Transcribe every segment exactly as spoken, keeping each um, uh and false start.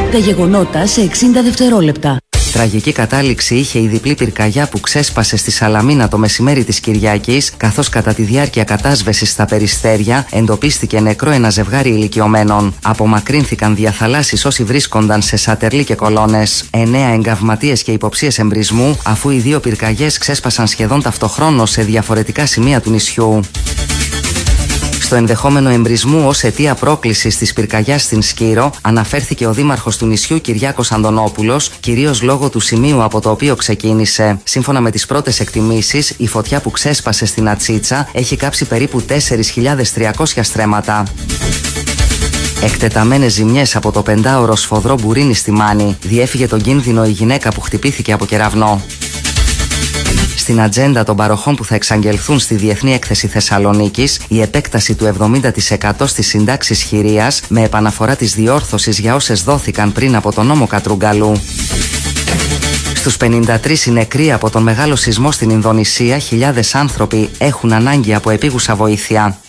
Τα γεγονότα σε εξήντα δευτερόλεπτα. Τραγική κατάληξη είχε η διπλή πυρκαγιά που ξέσπασε στη Σαλαμίνα το μεσημέρι της Κυριακής, καθώς κατά τη διάρκεια κατάσβεσης στα Περιστέρια εντοπίστηκε νεκρό ένα ζευγάρι ηλικιωμένων. Απομακρύνθηκαν διαθαλάσσεις όσοι βρίσκονταν σε σατερλί και κολόνες. Εννέα εγκαυματίες και υποψίες εμπρισμού, αφού οι δύο πυρκαγιές ξέσπασαν σχεδόν ταυτοχρόνως σε διαφορετικά σημεία του νησιού. Στο ενδεχόμενο εμπρισμού ως αιτία πρόκλησης της πυρκαγιάς στην Σκύρο αναφέρθηκε ο δήμαρχος του νησιού Κυριάκος Αντωνόπουλος, κυρίως λόγω του σημείου από το οποίο ξεκίνησε. Σύμφωνα με τις πρώτες εκτιμήσεις, η φωτιά που ξέσπασε στην Ατσίτσα έχει κάψει περίπου τέσσερις χιλιάδες τριακόσια στρέμματα. Εκτεταμένες ζημιές από το πεντάωρο σφοδρό μπουρίνι στη Μάνη. Διέφυγε τον κίνδυνο η γυναίκα που χτυπήθηκε από κεραυνό. Στην ατζέντα των παροχών που θα εξαγγελθούν στη Διεθνή Έκθεση Θεσσαλονίκης, η επέκταση του εβδομήντα τοις εκατό στις συντάξεις χειρίας με επαναφορά της διόρθωσης για όσες δόθηκαν πριν από τον νόμο Κατρουγκαλού. Στους πενήντα τρεις οι νεκροί από τον μεγάλο σεισμό στην Ινδονησία, χιλιάδες άνθρωποι έχουν ανάγκη από επίγουσα βοήθεια.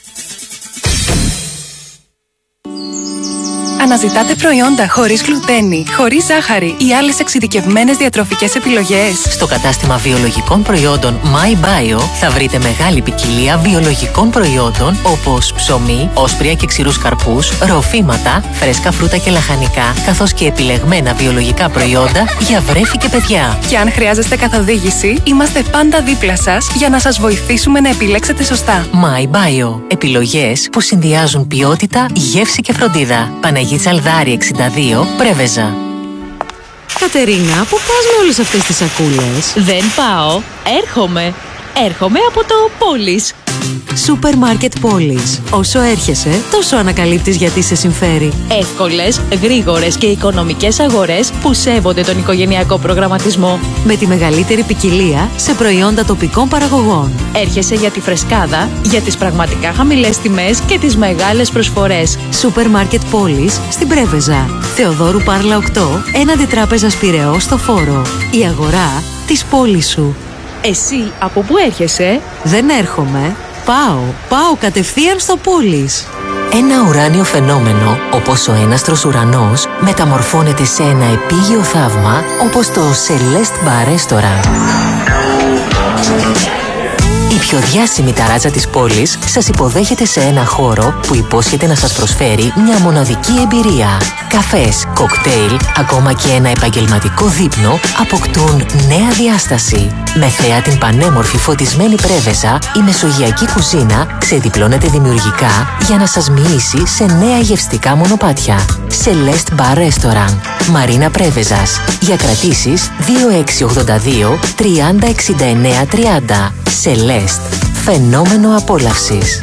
Αναζητάτε προϊόντα χωρίς γλουτένη, χωρίς ζάχαρη ή άλλες εξειδικευμένες διατροφικές επιλογές? Στο κατάστημα βιολογικών προϊόντων MyBio θα βρείτε μεγάλη ποικιλία βιολογικών προϊόντων όπως ψωμί, όσπρια και ξηρούς καρπούς, ροφήματα, φρέσκα φρούτα και λαχανικά, καθώς και επιλεγμένα βιολογικά προϊόντα για βρέφη και παιδιά. Και αν χρειάζεστε καθοδήγηση, είμαστε πάντα δίπλα σας για να σας βοηθήσουμε να επιλέξετε σωστά. MyBio. Επιλογές που συνδυάζουν ποιότητα, γεύση και φροντίδα. Τσαλδάρη εξήντα δύο, Πρέβεζα. Κατερίνα, πού πας με όλες αυτές τις σακούλες? Δεν πάω, έρχομαι. Έρχομαι από το Πόλης. Σούπερ Μάρκετ Πόλης. Όσο έρχεσαι, τόσο ανακαλύπτεις γιατί σε συμφέρει. Εύκολες, γρήγορες και οικονομικές αγορές που σέβονται τον οικογενειακό προγραμματισμό. Με τη μεγαλύτερη ποικιλία σε προϊόντα τοπικών παραγωγών. Έρχεσαι για τη φρεσκάδα, για τις πραγματικά χαμηλές τιμές και τις μεγάλες προσφορές. Σούπερ Μάρκετ Πόλης στην Πρέβεζα. Θεοδόρου Πάρλα οκτώ, έναντι Τράπεζας Πειραιώς στο Φόρο. Η αγορά της πόλης σου. Εσύ από πού έρχεσαι? Δεν έρχομαι. Πάω. Πάω κατευθείαν στο Πόλης. Ένα ουράνιο φαινόμενο, όπως ο έναστρος ουρανός, μεταμορφώνεται σε ένα επίγειο θαύμα, όπως το Celeste Bar Restaurant. Η πιο διάσημη ταράτσα της πόλης σας υποδέχεται σε ένα χώρο που υπόσχεται να σας προσφέρει μια μοναδική εμπειρία. Καφές, κοκτέιλ, ακόμα και ένα επαγγελματικό δείπνο αποκτούν νέα διάσταση. Με θέα την πανέμορφη φωτισμένη Πρέβεζα, η μεσογειακή κουζίνα ξεδιπλώνεται δημιουργικά για να σας μοιήσει σε νέα γευστικά μονοπάτια. Celeste Bar Restaurant, Μαρίνα Πρέβεζας. Για κρατήσεις δύο έξι ογδόντα δύο τριάντα εξήντα εννέα τριάντα. Celeste, φαινόμενο απόλαυσης.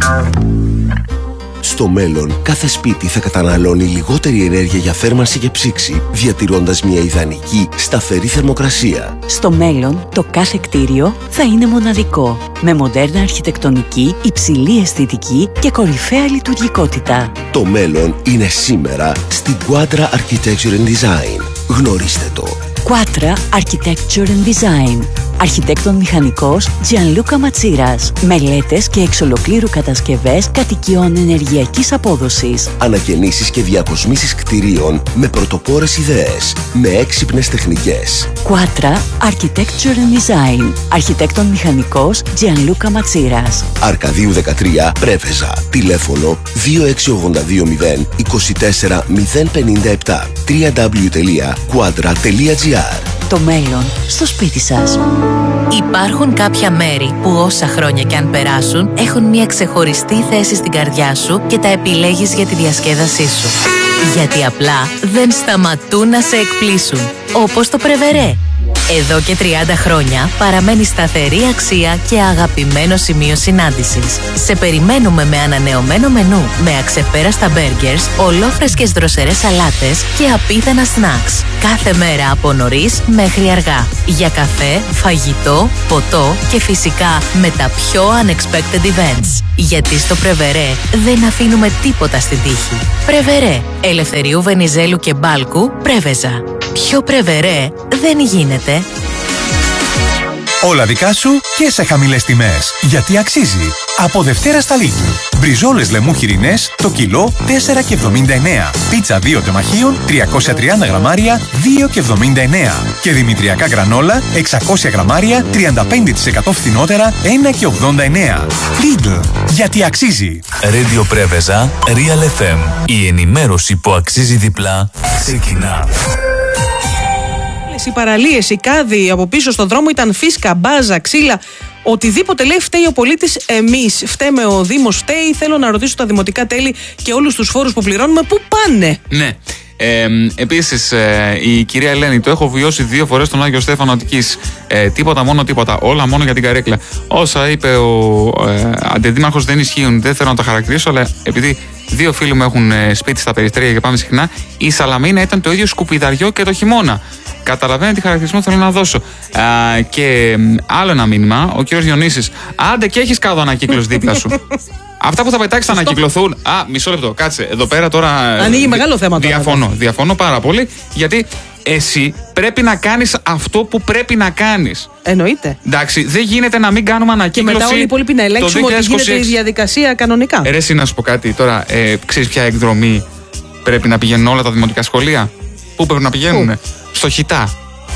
Στο μέλλον, κάθε σπίτι θα καταναλώνει λιγότερη ενέργεια για θέρμανση και ψήξη, διατηρώντας μια ιδανική, σταθερή θερμοκρασία. Στο μέλλον, το κάθε κτίριο θα είναι μοναδικό, με μοντέρνα αρχιτεκτονική, υψηλή αισθητική και κορυφαία λειτουργικότητα. Το μέλλον είναι σήμερα στην Quadra Architecture and Design. Γνωρίστε το. Quadra Architecture and Design. Αρχιτέκτον μηχανικός Gianluca Matsiras. Μελέτες και εξ ολοκλήρου κατασκευές κατοικιών ενεργειακής απόδοσης. Ανακαινήσεις και διακοσμήσεις κτηρίων με πρωτοπόρες ιδέες, με έξυπνες τεχνικές. Quadra Architecture and Design. Αρχιτέκτον μηχανικός Gianluca Matsiras. Αρκαδίου δεκατρία, Πρέβεζα. Τηλέφωνο δύο έξι ογδόντα δύο μηδέν είκοσι τέσσερα μηδέν πενήντα επτά. double-u double-u double-u τελεία quadra τελεία gr. Το μέλλον στο σπίτι σας. Υπάρχουν κάποια μέρη που όσα χρόνια κι αν περάσουν έχουν μια ξεχωριστή θέση στην καρδιά σου και τα επιλέγεις για τη διασκέδασή σου. Γιατί απλά δεν σταματούν να σε εκπλήσουν. Όπως το Πρεβερέ. Εδώ και τριάντα χρόνια παραμένει σταθερή αξία και αγαπημένο σημείο συνάντησης. Σε περιμένουμε με ανανεωμένο μενού, με αξεπέραστα μπέργκερς, ολόφρεσκες δροσερές σαλάτες και απίθανα σνακς. Κάθε μέρα από νωρίς μέχρι αργά. Για καφέ, φαγητό, ποτό και φυσικά με τα πιο unexpected events. Γιατί στο Πρεβερέ δεν αφήνουμε τίποτα στην τύχη. Πρεβερέ, Ελευθερίου Βενιζέλου και Μπάλκου, Πρέβεζα. Πιο Πρεβερέ δεν γίνεται. Όλα δικά σου και σε χαμηλές τιμές. Γιατί αξίζει. Από Δευτέρα στα Lidl. Μπριζόλες λεμού χοιρινές το κιλό τέσσερα και εβδομήντα εννέα. Πίτσα δύο τεμαχίων τριακόσια τριάντα γραμμάρια δύο και εβδομήντα εννέα. Και δημητριακά γρανόλα εξακόσια γραμμάρια τριάντα πέντε τοις εκατό φθηνότερα ένα και ογδόντα εννέα. Lidl. Γιατί αξίζει. Radio Πρέβεζα, Real εφ εμ. Η ενημέρωση που αξίζει διπλά ξεκινά. Οι παραλίες, οι κάδοι από πίσω στον δρόμο ήταν φίσκα, μπάζα, ξύλα. Οτιδήποτε λέει φταίει ο πολίτης, εμείς. Φταίμε ο Δήμος, φταίει. Θέλω να ρωτήσω τα δημοτικά τέλη και όλους τους φόρους που πληρώνουμε, πού πάνε. Ναι. Ε, επίσης, ε, η κυρία Ελένη, το έχω βιώσει δύο φορές στον Άγιο Στέφανο Αττικής. Ε, τίποτα, μόνο τίποτα. Όλα μόνο για την καρέκλα. Όσα είπε ο ε, αντιδήμαρχος δεν ισχύουν, δεν θέλω να τα χαρακτηρίσω, αλλά επειδή δύο φίλοι μου έχουν ε, σπίτι στα Περιστέρια και πάμε συχνά, η Σαλαμίνα ήταν το ίδιο σκουπιδαριό και το χειμώνα. Καταλαβαίνετε τι χαρακτηρισμό θέλω να δώσω. Α, και άλλο ένα μήνυμα, ο κύριος Διονύσης. Άντε και έχεις κάδο ανακύκλωση δίπλα σου. Αυτά που θα πετάξει θα ανακυκλωθούν. Α, μισό λεπτό, κάτσε. Εδώ πέρα τώρα. Ανοίγει μεγάλο θέμα τώρα. Διαφωνώ, διαφωνώ πάρα πολύ. Γιατί εσύ πρέπει να κάνεις αυτό που πρέπει να κάνεις. Εννοείται. Εντάξει, δεν γίνεται να μην κάνουμε ανακύκλωση. Και μετά όλοι οι υπόλοιποι να ελέγξουμε ότι γίνεται η διαδικασία κανονικά. Ε, ρε, εσύ να σου πω κάτι τώρα. Ε, ξέρεις ποια εκδρομή πρέπει να πηγαίνουν όλα τα δημοτικά σχολεία? Πού πρέπει να πηγαίνουν? Στο Χιτά.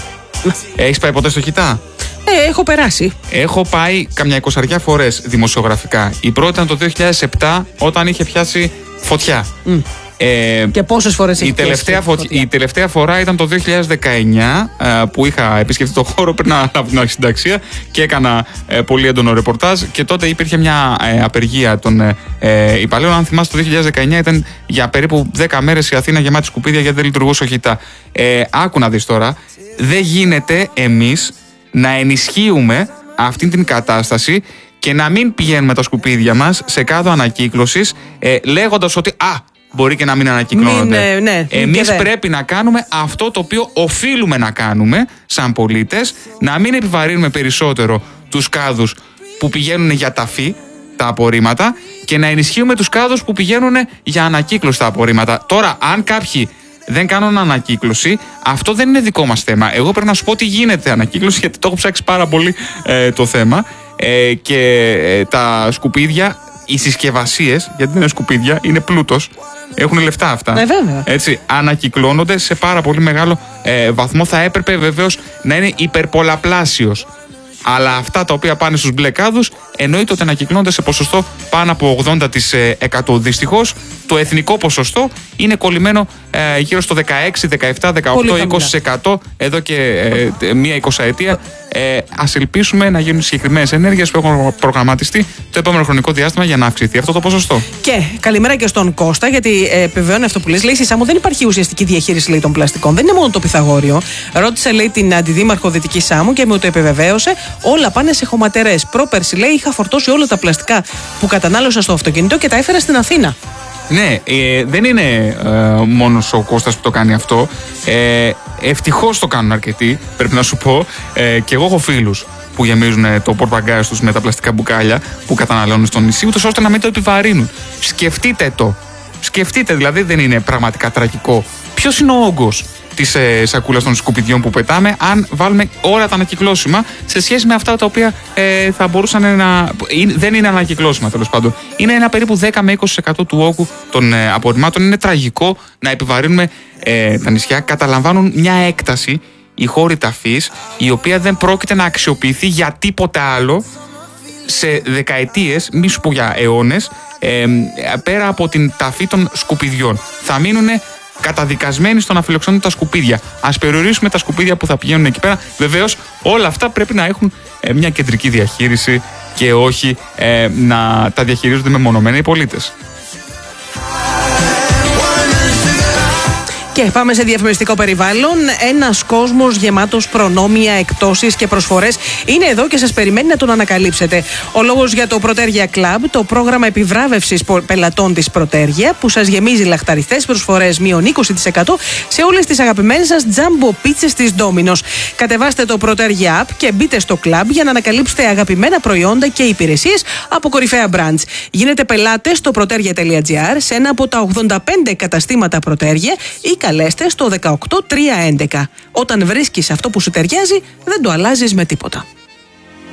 Έχεις πάει ποτέ στο Χιτά? Ε, έχω περάσει. Έχω πάει καμιά εικοσαριά φορές δημοσιογραφικά. Η πρώτη ήταν το δύο χιλιάδες επτά όταν είχε πιάσει φωτιά. Mm. Ε, και πόσες φορές έχει η τελευταία, φωτιά. η τελευταία φορά ήταν το δύο χιλιάδες δεκαεννιά που είχα επισκεφτεί το χώρο πριν να λάβω την συνταξία και έκανα ε, πολύ έντονο ρεπορτάζ και τότε υπήρχε μια ε, απεργία των ε, υπαλλήλων. Αν θυμάστε, το δύο χιλιάδες δεκαεννιά ήταν για περίπου δέκα μέρες η Αθήνα γεμάτη σκουπίδια γιατί δεν λειτουργούσε ο Χιτά. Ε, άκου να δεις τώρα, δεν γίνεται εμείς να ενισχύουμε αυτή την κατάσταση και να μην πηγαίνουμε τα σκουπίδια μας σε κάδο ανακύκλωσης ε, λέγοντας ότι α, μπορεί και να μην ανακυκλώνονται. Μην, ναι, Εμείς πρέπει να κάνουμε αυτό το οποίο οφείλουμε να κάνουμε σαν πολίτες, να μην επιβαρύνουμε περισσότερο τους κάδους που πηγαίνουν για ταφή τα απορρίμματα και να ενισχύουμε τους κάδους που πηγαίνουν για ανακύκλωση τα απορρίμματα. Τώρα, αν κάποιοι δεν κάνουν ανακύκλωση, αυτό δεν είναι δικό μας θέμα. Εγώ πρέπει να σου πω ότι γίνεται ανακύκλωση, γιατί το έχω ψάξει πάρα πολύ ε, το θέμα. Ε, και ε, τα σκουπίδια, οι συσκευασίες, γιατί δεν είναι σκουπίδια, είναι πλούτος. Έχουν λεφτά αυτά. Ναι, βέβαια. Έτσι, ανακυκλώνονται σε πάρα πολύ μεγάλο ε, βαθμό. Θα έπρεπε βεβαίως να είναι υπερπολαπλάσιος. Αλλά αυτά τα οποία πάνε στους μπλε κάδους εννοείται ότι ανακυκλώνονται σε ποσοστό πάνω από ογδόντα τοις εκατό. Δυστυχώς το εθνικό ποσοστό είναι κολλημένο ε, γύρω στο δεκαέξι, δεκαεπτά, δεκαοκτώ, είκοσι τοις εκατό εδώ και ε, μία εικοσαετία. Ε, ας ελπίσουμε να γίνουν συγκεκριμένες ενέργειες που έχουν προγραμματιστεί το επόμενο χρονικό διάστημα για να αυξηθεί αυτό το ποσοστό. Και καλημέρα και στον Κώστα, γιατί ε, επιβεβαιώνει αυτό που λες. Λέει: Σάμου, δεν υπάρχει ουσιαστική διαχείριση, λέει, των πλαστικών. Δεν είναι μόνο το Πυθαγόριο. Ρώτησε, λέει, την αντιδήμαρχο Δυτική Σάμου και μου το επιβεβαίωσε. Όλα πάνε σε χωματερές. Πρόπερση, λέει, είχα φορτώσει όλα τα πλαστικά που κατανάλωσα στο αυτοκίνητο και τα έφερα στην Αθήνα. Ναι, ε, δεν είναι ε, μόνος ο Κώστας που το κάνει αυτό. Ε, ευτυχώς το κάνουν αρκετοί, πρέπει να σου πω. Ε, και εγώ έχω φίλους που γεμίζουν το πορτμπαγκάζ τους με τα πλαστικά μπουκάλια που καταναλώνουν στο νησί, ούτως ώστε να μην το επιβαρύνουν. Σκεφτείτε το. Σκεφτείτε, δηλαδή δεν είναι πραγματικά τραγικό. Ποιος είναι ο όγκος της ε, σακούλας των σκουπιδιών που πετάμε, αν βάλουμε όλα τα ανακυκλώσιμα σε σχέση με αυτά τα οποία ε, θα μπορούσαν να. Είναι, δεν είναι ανακυκλώσιμα, τέλος πάντων. Είναι ένα περίπου δέκα με είκοσι τοις εκατό του όγκου των ε, απορριμμάτων. Είναι τραγικό να επιβαρύνουμε ε, τα νησιά. Καταλαμβάνουν μια έκταση οι χώροι ταφής, η οποία δεν πρόκειται να αξιοποιηθεί για τίποτα άλλο σε δεκαετίες, μη σου πω για αιώνες, ε, πέρα από την ταφή των σκουπιδιών. Θα μείνουν καταδικασμένοι στο να φιλοξενούν τα σκουπίδια. Ας περιορίσουμε τα σκουπίδια που θα πηγαίνουν εκεί πέρα. Βεβαίως, όλα αυτά πρέπει να έχουν ε, μια κεντρική διαχείριση και όχι ε, να τα διαχειρίζονται μεμονωμένα οι πολίτες. Και πάμε σε διαφημιστικό περιβάλλον. Ένας κόσμος γεμάτος προνόμια, εκτόσεις και προσφορές είναι εδώ και σας περιμένει να τον ανακαλύψετε. Ο λόγος για το Προτέργια Club, το πρόγραμμα επιβράβευσης πελατών της Προτέργια, που σας γεμίζει λαχταριστές προσφορές μείον είκοσι τοις εκατό σε όλες τις αγαπημένες σας τζάμπο πίτσες της Ντόμινος. Κατεβάστε το Προτέργια App και μπείτε στο club για να ανακαλύψετε αγαπημένα προϊόντα και υπηρεσίες από κορυφαία brands. Γίνετε πελάτες στο protergia τελεία gr, σε ένα από τα ογδόντα πέντε καταστήματα Προτέργια ή καλέστε στο δεκαοκτώ τριακόσια έντεκα. Όταν βρίσκεις αυτό που σου ταιριάζει, δεν το αλλάζεις με τίποτα.